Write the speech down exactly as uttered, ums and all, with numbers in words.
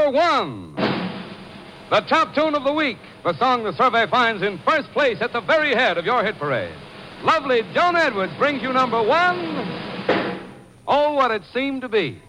number one. The top tune of the week, the song the survey finds in first place at the very head of your hit parade. Lovely Joan Edwards brings you number one. Oh, what it seemed to be.